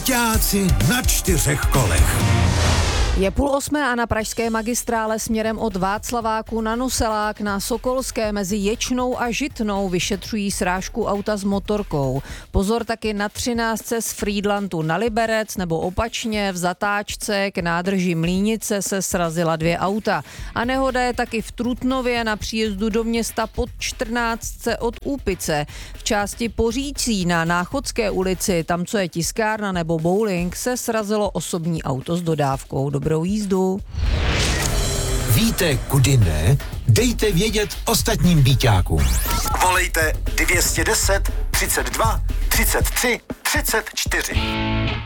Byťáci na 4 kolech. Je 7:30 a na pražské magistrále směrem od Václaváku na Nuselák na Sokolské mezi Ječnou a Žitnou vyšetřují srážku auta s motorkou. Pozor taky na 13 z Frýdlantu na Liberec nebo opačně v zatáčce k nádrži Mlínice se srazila 2 auta. A nehoda je taky v Trutnově na příjezdu do města pod 14 od Úpice. V části Pořící na Náchodské ulici, tam co je tiskárna nebo bowling, se srazilo osobní auto s dodávkou. Dobrou jízdu. Víte, kudy ne? Dejte vědět ostatním byťákům. Volejte 210 32 33 34.